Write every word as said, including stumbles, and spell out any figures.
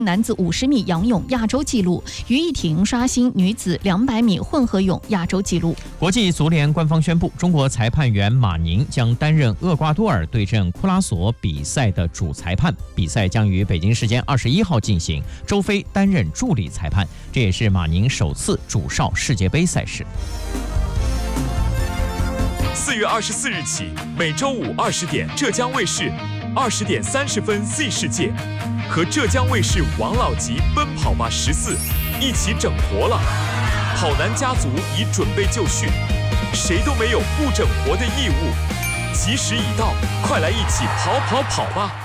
男子五十米仰泳亚洲纪录，于逸婷刷新女子两百米混合泳亚洲纪录。 国际足联官方宣布，中国裁判员马宁将担任厄瓜多尔对阵库拉索比赛的主裁判，比赛将于北京时间二十一号进行，周飞担任助理裁判，这也是马宁首次主哨世界杯赛事。 四月二十四日起，每周五二十点，浙江卫视二十点三十分 Z 世界和浙江卫视王老吉奔跑吧十四一起整活了。跑男家族已准备就绪，谁都没有不整活的义务。吉时已到，快来一起跑跑跑吧！